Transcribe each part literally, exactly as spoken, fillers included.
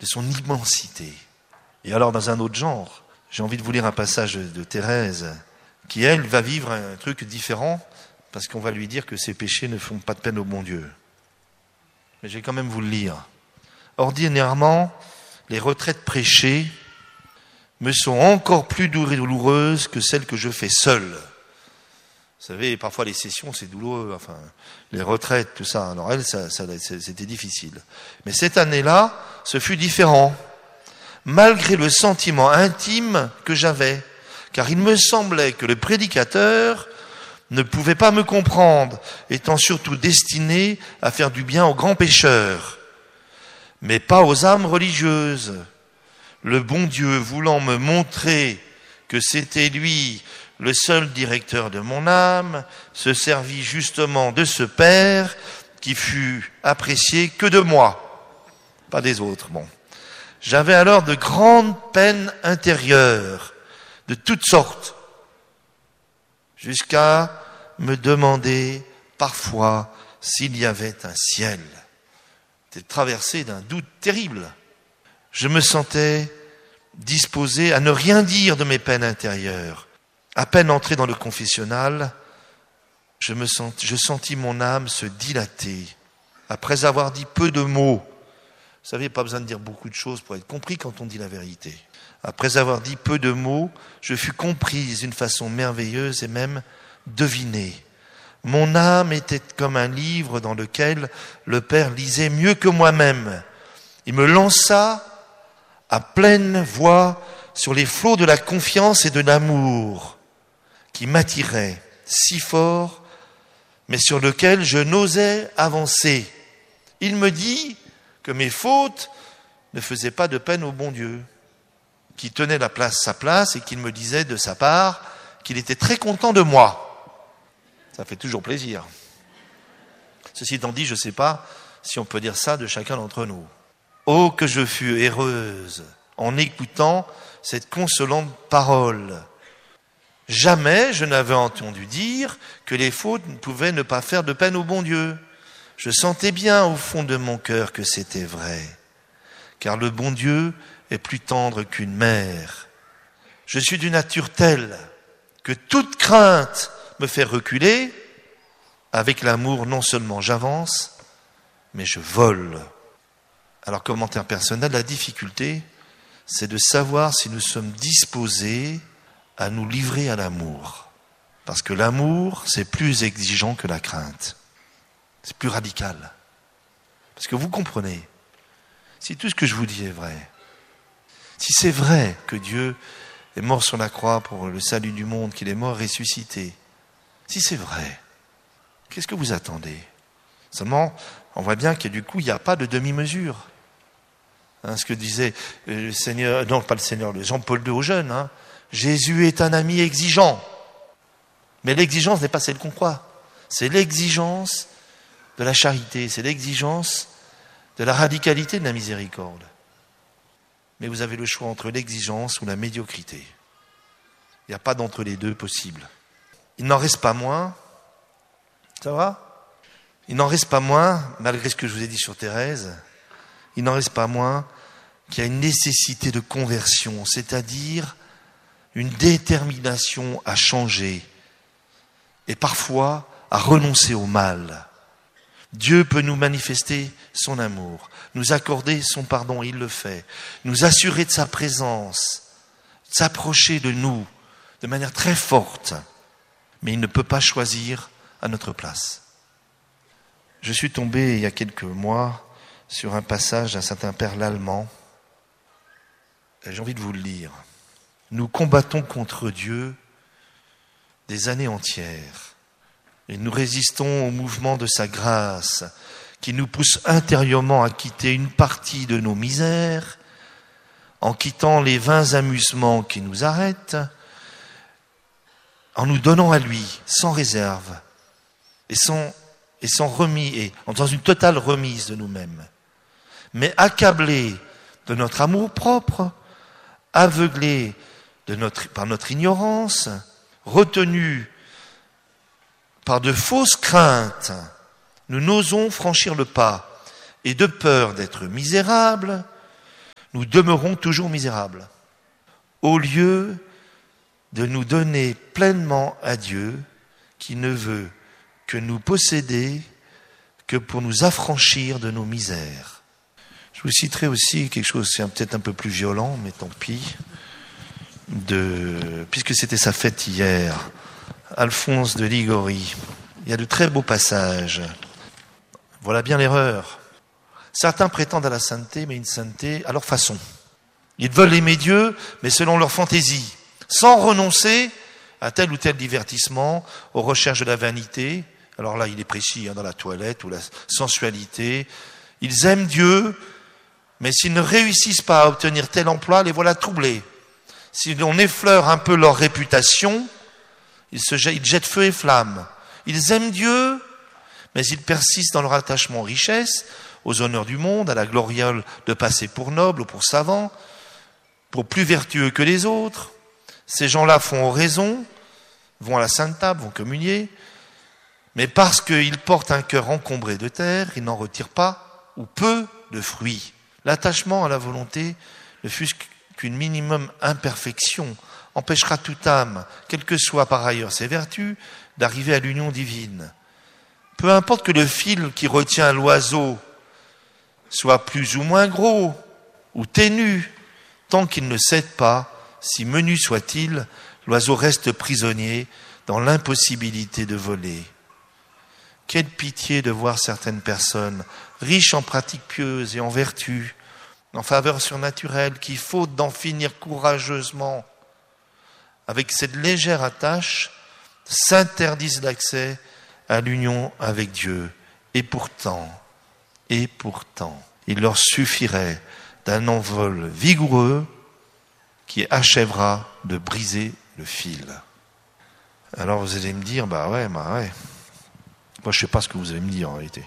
de son immensité. Et alors, dans un autre genre, j'ai envie de vous lire un passage de Thérèse, qui, elle, va vivre un truc différent, parce qu'on va lui dire que ses péchés ne font pas de peine au bon Dieu. Mais je vais quand même vous le lire. Ordinairement, les retraites prêchées me sont encore plus douloureuses que celles que je fais seul. Vous savez, parfois les sessions, c'est douloureux, enfin, les retraites, tout ça. Alors elle, ça, ça, c'était difficile. Mais cette année-là, ce fut différent, malgré le sentiment intime que j'avais, car il me semblait que le prédicateur ne pouvait pas me comprendre, étant surtout destiné à faire du bien aux grands pécheurs, mais pas aux âmes religieuses. Le bon Dieu, voulant me montrer que c'était lui le seul directeur de mon âme, se servit justement de ce Père qui fut apprécié que de moi, pas des autres. Bon. J'avais alors de grandes peines intérieures, de toutes sortes, jusqu'à me demander parfois s'il y avait un ciel. J'étais traversé d'un doute terrible. Je me sentais disposé à ne rien dire de mes peines intérieures. À peine entré dans le confessionnal, je, me sens, je sentis mon âme se dilater. Après avoir dit peu de mots, vous savez, pas besoin de dire beaucoup de choses pour être compris quand on dit la vérité. Après avoir dit peu de mots, je fus comprise d'une façon merveilleuse et même devinée. Mon âme était comme un livre dans lequel le Père lisait mieux que moi-même. Il me lança à pleine voix sur les flots de la confiance et de l'amour qui m'attiraient si fort, mais sur lequel je n'osais avancer. Il me dit que mes fautes ne faisaient pas de peine au bon Dieu, qui tenait la place sa place et qu'il me disait de sa part qu'il était très content de moi. Ça fait toujours plaisir. Ceci étant dit, je ne sais pas si on peut dire ça de chacun d'entre nous. Oh, que je fus heureuse en écoutant cette consolante parole. Jamais je n'avais entendu dire que les fautes pouvaient ne pas faire de peine au bon Dieu. Je sentais bien au fond de mon cœur que c'était vrai, car le bon Dieu est plus tendre qu'une mère. Je suis d'une nature telle que toute crainte me fait reculer. Avec l'amour, non seulement j'avance, mais je vole. Alors, commentaire personnel, la difficulté, c'est de savoir si nous sommes disposés à nous livrer à l'amour. Parce que l'amour, c'est plus exigeant que la crainte. C'est plus radical. Parce que vous comprenez, si tout ce que je vous dis est vrai, si c'est vrai que Dieu est mort sur la croix pour le salut du monde, qu'il est mort ressuscité, si c'est vrai, qu'est-ce que vous attendez? Seulement, on voit bien que du coup, il n'y a pas de demi-mesure. Hein, ce que disait le Seigneur, non pas le Seigneur, le Jean-Paul deux aux jeunes, hein, Jésus est un ami exigeant. Mais l'exigence n'est pas celle qu'on croit. C'est l'exigence de la charité, c'est l'exigence de la radicalité de la miséricorde. Mais vous avez le choix entre l'exigence ou la médiocrité. Il n'y a pas d'entre les deux possible. Il n'en reste pas moins, ça va ? Il n'en reste pas moins, malgré ce que je vous ai dit sur Thérèse, il n'en reste pas moins qu'il y a une nécessité de conversion, c'est-à-dire une détermination à changer et parfois à renoncer au mal. Dieu peut nous manifester son amour, nous accorder son pardon, il le fait, nous assurer de sa présence, s'approcher de nous de manière très forte, mais il ne peut pas choisir à notre place. Je suis tombé il y a quelques mois sur un passage d'un certain père l'Allemand. J'ai envie de vous le lire. Nous combattons contre Dieu des années entières et nous résistons au mouvement de sa grâce qui nous pousse intérieurement à quitter une partie de nos misères en quittant les vains amusements qui nous arrêtent, en nous donnant à lui sans réserve et sans, et sans remis, et dans une totale remise de nous-mêmes. Mais accablés de notre amour propre, aveuglés de notre, par notre ignorance, retenus par de fausses craintes, nous n'osons franchir le pas et de peur d'être misérables, nous demeurons toujours misérables. Au lieu de nous donner pleinement à Dieu, qui ne veut que nous posséder, que pour nous affranchir de nos misères. Je vous citerai aussi quelque chose, c'est peut-être un peu plus violent, mais tant pis, de, puisque c'était sa fête hier, Alphonse de Liguori. Il y a de très beaux passages. Voilà bien l'erreur. Certains prétendent à la sainteté, mais une sainteté à leur façon. Ils veulent aimer Dieu, mais selon leur fantaisie, sans renoncer à tel ou tel divertissement, aux recherches de la vanité. Alors là, il est précis, hein, dans la toilette ou la sensualité. Ils aiment Dieu, mais s'ils ne réussissent pas à obtenir tel emploi, les voilà troublés. Si l'on effleure un peu leur réputation, ils, se jettent, ils jettent feu et flamme. Ils aiment Dieu, mais ils persistent dans leur attachement aux richesses, aux honneurs du monde, à la gloriole de passer pour nobles ou pour savants, pour plus vertueux que les autres. Ces gens-là font oraison, vont à la Sainte Table, vont communier, mais parce qu'ils portent un cœur encombré de terre, ils n'en retirent pas ou peu de fruits. L'attachement à la volonté, ne fût-ce qu'une minimum imperfection, empêchera toute âme, quelles que soient par ailleurs ses vertus, d'arriver à l'union divine. Peu importe que le fil qui retient l'oiseau soit plus ou moins gros ou ténu, tant qu'il ne cède pas, si menu soit-il, l'oiseau reste prisonnier dans l'impossibilité de voler. Quelle pitié de voir certaines personnes, riches en pratiques pieuses et en vertus, en faveur surnaturelle, qui, faute d'en finir courageusement avec cette légère attache, s'interdisent l'accès à l'union avec Dieu. Et pourtant, et pourtant, il leur suffirait d'un envol vigoureux qui achèvera de briser le fil. Alors vous allez me dire, bah ouais, bah ouais. Moi je sais pas ce que vous allez me dire en réalité.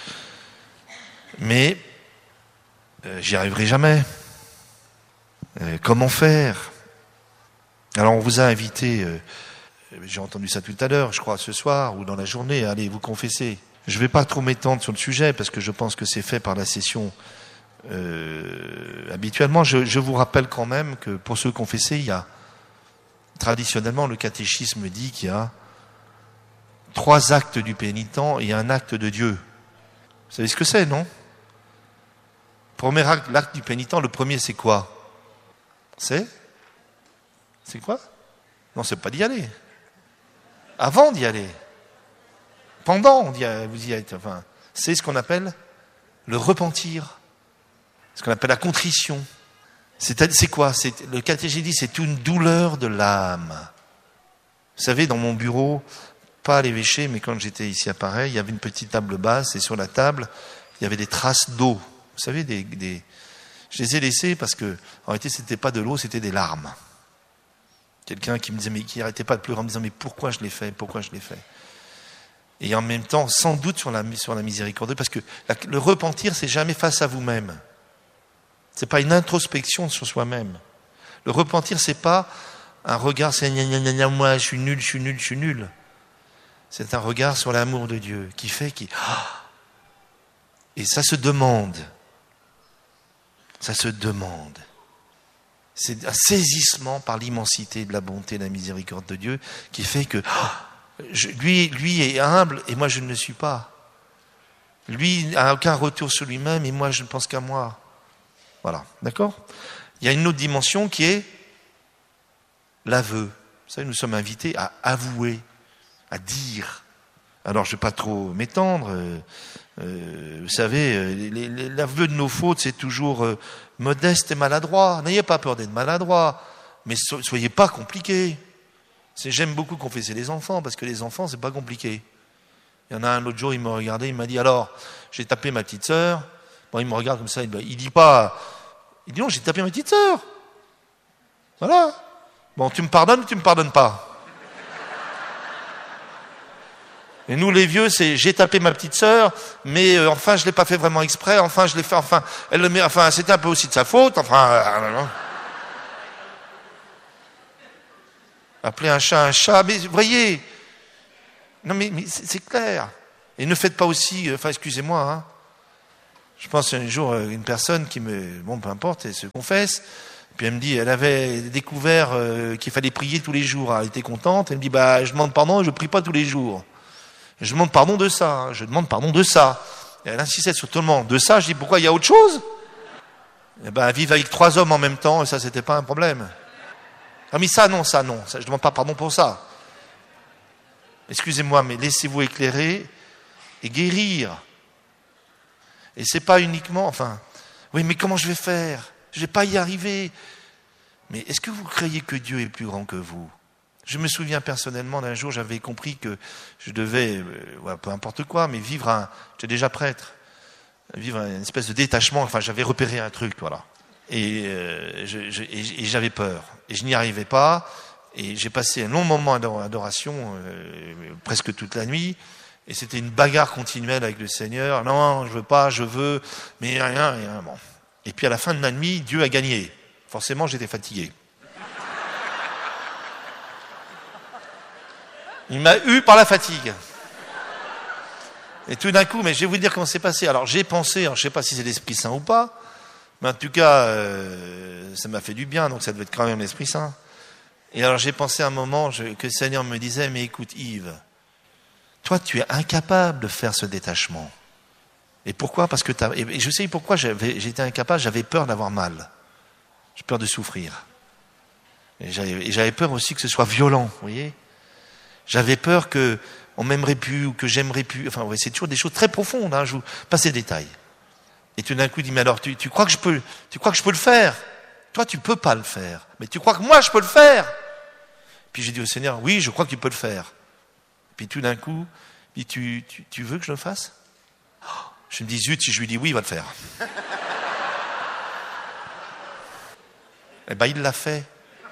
Mais euh, j'y arriverai jamais. Euh, comment faire ? Alors on vous a invité, euh, j'ai entendu ça tout à l'heure, je crois ce soir ou dans la journée, allez vous confesser. Je ne vais pas trop m'étendre sur le sujet parce que je pense que c'est fait par la session euh, habituellement. Je, je vous rappelle quand même que pour se confesser, il y a traditionnellement le catéchisme dit qu'il y a trois actes du pénitent et un acte de Dieu. Vous savez ce que c'est, non ? Premier acte, l'acte du pénitent, le premier c'est quoi ? C'est C'est quoi ? Non, c'est pas d'y aller. Avant d'y aller. Pendant, vous y êtes. Enfin, c'est ce qu'on appelle le repentir. Ce qu'on appelle la contrition. C'est, c'est quoi ? C'est, le catéchisme dit c'est une douleur de l'âme. Vous savez, dans mon bureau, pas à l'évêché, mais quand j'étais ici à Paris, il y avait une petite table basse et sur la table, il y avait des traces d'eau. Vous savez, des, des... je les ai laissées parce que, en réalité, c'était pas de l'eau, c'était des larmes. Quelqu'un qui me disait, mais qui n'arrêtait pas de pleurer en me disant, mais pourquoi je l'ai fait, pourquoi je l'ai fait ? Et en même temps, sans doute sur la, sur la miséricorde, parce que la, le repentir, c'est jamais face à vous-même. C'est pas une introspection sur soi-même. Le repentir, c'est pas un regard, c'est gna gna gna gna, moi, je suis nul, je suis nul, je suis nul. C'est un regard sur l'amour de Dieu qui fait qu'il... Et ça se demande. Ça se demande. C'est un saisissement par l'immensité de la bonté et de la miséricorde de Dieu qui fait que je, lui, lui est humble et moi je ne le suis pas. Lui n'a aucun retour sur lui-même et moi je ne pense qu'à moi. Voilà, d'accord ? Il y a une autre dimension qui est l'aveu. Vous savez, nous sommes invités à avouer, à dire. Alors je ne vais pas trop m'étendre. Euh, euh, vous savez, les, les, l'aveu de nos fautes, c'est toujours euh, modeste et maladroit. N'ayez pas peur d'être maladroit, mais so, soyez pas compliqués. C'est, j'aime beaucoup confesser les enfants, parce que les enfants, c'est pas compliqué. Il y en a un l'autre jour, il m'a regardé, il m'a dit, alors, j'ai tapé ma petite sœur. Bon, il me regarde comme ça, il, il dit pas, il dit non, j'ai tapé ma petite sœur. Voilà. Bon, tu me pardonnes ou tu me pardonnes pas ? Et nous, les vieux, c'est j'ai tapé ma petite sœur, mais euh, enfin, je l'ai pas fait vraiment exprès. Enfin, je l'ai fait. Enfin, elle le met. Enfin, c'était un peu aussi de sa faute. Enfin, euh, appeler un chat un chat. Mais vous voyez, non, mais, mais c'est, c'est clair. Et ne faites pas aussi. Enfin, excusez-moi. Hein, Je pense un jour, une personne qui me, bon, peu importe, elle se confesse, puis elle me dit, elle avait découvert euh, qu'il fallait prier tous les jours. Elle était contente, elle me dit, bah, je demande pardon, je prie pas tous les jours. Je demande pardon de ça, hein, je demande pardon de ça. Et elle insistait sur tout le monde. De ça, je dis, pourquoi il y a autre chose? Eh ben, vivre avec trois hommes en même temps, et ça, c'était pas un problème. Ah, mais ça, non, ça, non, ça, je demande pas pardon pour ça. Excusez-moi, mais laissez-vous éclairer et guérir. Et c'est pas uniquement, enfin, oui, mais comment je vais faire? Je vais pas y arriver. Mais est-ce que vous croyez que Dieu est plus grand que vous? Je me souviens personnellement d'un jour, j'avais compris que je devais, euh, ouais, peu importe quoi, mais vivre un, j'étais déjà prêtre, vivre une espèce de détachement, enfin, j'avais repéré un truc, voilà. Et, euh, je, je, et, et j'avais peur. Et je n'y arrivais pas. Et j'ai passé un long moment d'adoration, euh, presque toute la nuit. Et c'était une bagarre continuelle avec le Seigneur. Non, je veux pas, je veux, mais rien, rien. Bon. Et puis à la fin de la nuit, Dieu a gagné. Forcément, j'étais fatigué. Il m'a eu par la fatigue. Et tout d'un coup, mais je vais vous dire comment c'est passé. Alors j'ai pensé, alors, je ne sais pas si c'est l'Esprit Saint ou pas, mais en tout cas, euh, ça m'a fait du bien, donc ça devait être quand même l'Esprit Saint. Et alors j'ai pensé à un moment je, que le Seigneur me disait, mais écoute Yves, toi tu es incapable de faire ce détachement. Et pourquoi? Parce que t'as, et je sais pourquoi j'avais, j'étais incapable, j'avais peur d'avoir mal. J'ai peur de souffrir. Et j'avais, et j'avais peur aussi que ce soit violent, vous voyez. J'avais peur que on m'aimerait plus ou que j'aimerais plus. Enfin, ouais, c'est toujours des choses très profondes, hein, je vous passe les détails. Et tout d'un coup, il dit, mais alors, tu, tu crois que je peux, tu crois que je peux le faire? Toi, tu peux pas le faire. Mais tu crois que moi, je peux le faire? Puis j'ai dit au Seigneur, oui, je crois que tu peux le faire. Puis tout d'un coup, il dit, tu, tu, tu veux que je le fasse? Je me dis, zut, si je lui dis oui, il va le faire. Eh ben, il l'a fait.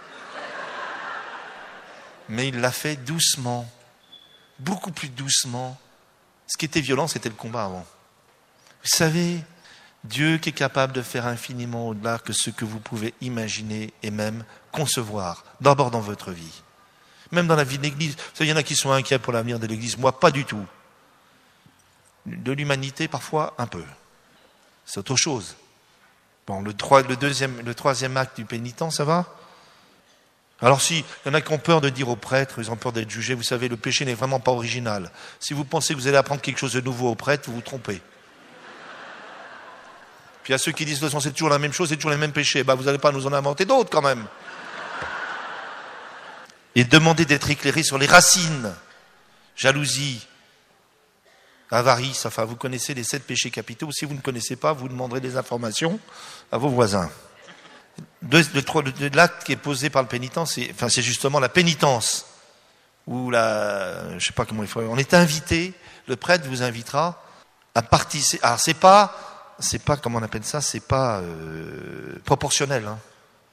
Mais il l'a fait doucement. Beaucoup plus doucement. Ce qui était violent, c'était le combat avant. Vous savez, Dieu qui est capable de faire infiniment au-delà que ce que vous pouvez imaginer et même concevoir, d'abord dans votre vie. Même dans la vie de l'Église. Vous savez, il y en a qui sont inquiets pour l'avenir de l'Église. Moi, pas du tout. De l'humanité, parfois, un peu. C'est autre chose. Bon, le, trois, le, deuxième, le troisième acte du pénitent, ça va? Alors si, il y en a qui ont peur de dire aux prêtres, ils ont peur d'être jugés, vous savez, le péché n'est vraiment pas original. Si vous pensez que vous allez apprendre quelque chose de nouveau aux prêtres, vous vous trompez. Puis à ceux qui disent, de toute façon, c'est toujours la même chose, c'est toujours les mêmes péchés, bah, vous n'allez pas nous en inventer d'autres quand même. Et demander d'être éclairé sur les racines. Jalousie, avarice, enfin vous connaissez les sept péchés capitaux. Si vous ne connaissez pas, vous demanderez des informations à vos voisins. De, de, de, de l'acte qui est posé par le pénitent, c'est, enfin, c'est justement la pénitence. Ou la, je sais pas comment il faut. On est invité, le prêtre vous invitera à participer. Alors c'est pas, c'est pas comment on appelle ça, c'est pas euh, proportionnel. Hein.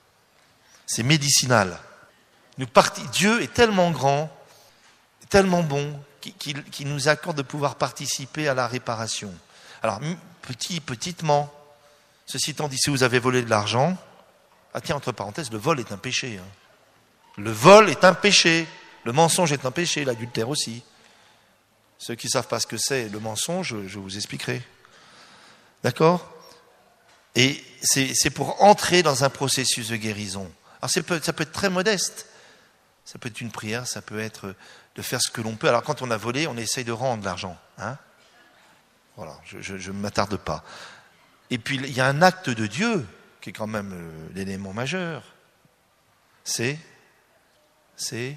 C'est médicinal. Nous parti, Dieu est tellement grand, tellement bon, qu'il, qu'il nous accorde de pouvoir participer à la réparation. Alors petit, petitement. Ceci étant dit, si vous avez volé de l'argent. Ah tiens, entre parenthèses, le vol est un péché. Hein. Le vol est un péché. Le mensonge est un péché, l'adultère aussi. Ceux qui ne savent pas ce que c'est le mensonge, je vous expliquerai. D'accord? Et c'est, c'est pour entrer dans un processus de guérison. Alors c'est, ça peut être très modeste. Ça peut être une prière, ça peut être de faire ce que l'on peut. Alors quand on a volé, on essaye de rendre l'argent. Hein? Voilà, je ne m'attarde pas. Et puis il y a un acte de Dieu qui est quand même euh, l'élément majeur. C'est, c'est,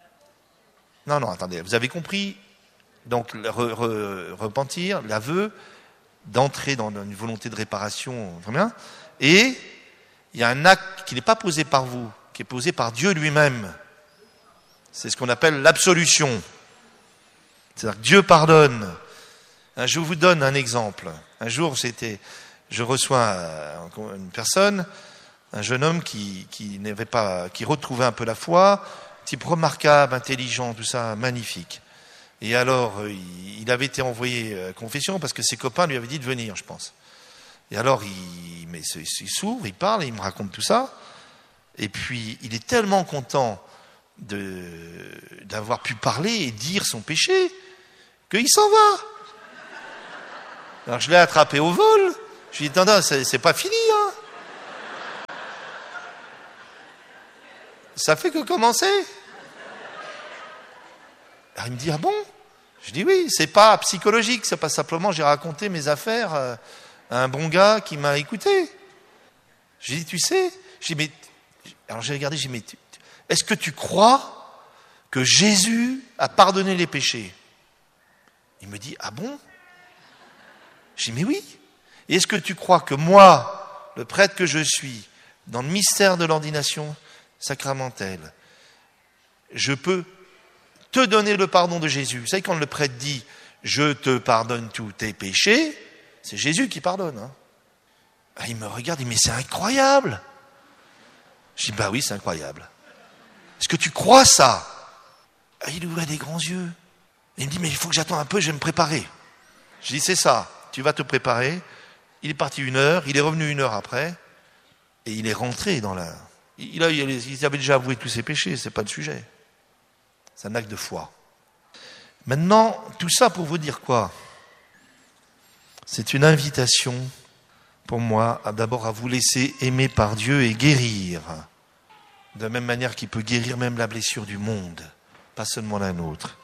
non, non, attendez, vous avez compris. Donc, re, re, repentir, l'aveu, d'entrer dans une volonté de réparation, très bien. Et il y a un acte qui n'est pas posé par vous, qui est posé par Dieu lui-même. C'est ce qu'on appelle l'absolution. C'est-à-dire que Dieu pardonne. Je vous donne un exemple. Un jour, c'était... Je reçois une personne, un jeune homme qui, qui n'avait pas, qui retrouvait un peu la foi, type remarquable, intelligent, tout ça, magnifique. Et alors, il, il avait été envoyé à confession parce que ses copains lui avaient dit de venir, je pense. Et alors, il, mais il s'ouvre, il parle, et il me raconte tout ça. Et puis, il est tellement content de, d'avoir pu parler et dire son péché qu'il s'en va. Alors, je l'ai attrapé au vol. Je lui dis, non, non, c'est, c'est pas fini, hein. Ça fait que commencer. Alors il me dit, ah bon? Je dis oui, c'est pas psychologique, c'est pas simplement j'ai raconté mes affaires à un bon gars qui m'a écouté. J'ai dit, tu sais, j'ai dit, mais, alors j'ai regardé, j'ai dit, mais est-ce que tu crois que Jésus a pardonné les péchés? Il me dit, ah bon? J'ai dit, mais oui. Et est-ce que tu crois que moi, le prêtre que je suis, dans le mystère de l'ordination sacramentelle, je peux te donner le pardon de Jésus? Vous savez, quand le prêtre dit « Je te pardonne tous tes péchés », c'est Jésus qui pardonne. Hein. Ah, il me regarde, il dit « Mais c'est incroyable !» Je dis « Bah oui, c'est incroyable. Est-ce que tu crois ça ?» Ah, il ouvrait des grands yeux. Il me dit « Mais il faut que j'attende un peu, je vais me préparer. » Je dis « C'est ça, tu vas te préparer. » Il est parti une heure, il est revenu une heure après, et il est rentré dans la... Il, a, il avait déjà avoué tous ses péchés, c'est pas le sujet. C'est un acte de foi. Maintenant, tout ça pour vous dire quoi? C'est une invitation pour moi à, d'abord à vous laisser aimer par Dieu et guérir. De la même manière qu'il peut guérir même la blessure du monde, pas seulement la nôtre.